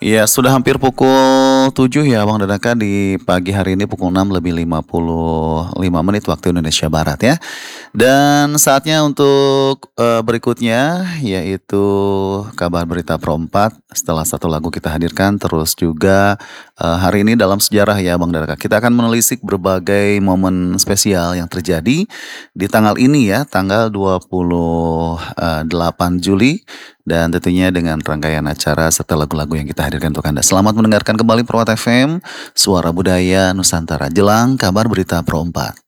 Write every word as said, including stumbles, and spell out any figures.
Iya, sudah hampir pukul tujuh ya Bang dan Kak, di pagi hari ini pukul enam lebih lima puluh lima menit waktu Indonesia Barat ya. Dan saatnya untuk, eee, berikutnya yaitu kabar berita perempat setelah satu lagu kita hadirkan terus juga, eee, hari ini dalam sejarah ya Bang dan Kak, kita akan menelisik berbagai momen spesial yang terjadi di tanggal ini ya, tanggal dua puluh delapan Juli dan tentunya dengan rangkaian acara serta lagu-lagu yang kita hadirkan untuk Anda. Selamat mendengarkan kembali Perwata F M, Suara Budaya Nusantara. Jelang kabar berita perempat.